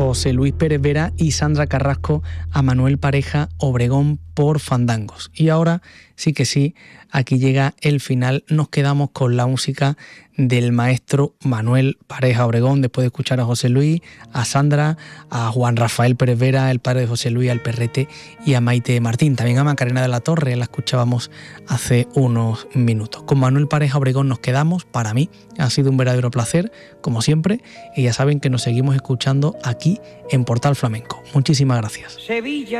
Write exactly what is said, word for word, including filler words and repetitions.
José Luis Pérez Vera y Sandra Carrasco a Manuel Pareja Obregón por Fandangos. Y ahora sí que sí, aquí llega el final. Nos quedamos con la música del maestro Manuel Pareja Obregón, después de escuchar a José Luis, a Sandra, a Juan Rafael Pérez Vera, el padre de José Luis, al Perrete y a Maite Martín. También a Macarena de la Torre, la escuchábamos hace unos minutos. Con Manuel Pareja Obregón nos quedamos. Para mí ha sido un verdadero placer, como siempre, y ya saben que nos seguimos escuchando aquí en Portal Flamenco. Muchísimas gracias. Sevilla.